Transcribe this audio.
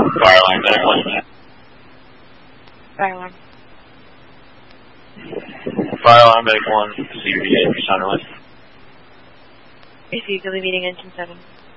Fire alarm, medic 1. Fire alarm. Fire alarm, medic 1, CB, Sound Relay. Easily meeting engine 7.